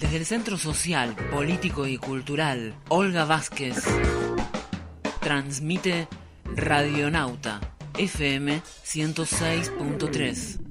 Desde el Centro Social, Político y Cultural Olga Vázquez transmite Radionauta FM 106.3.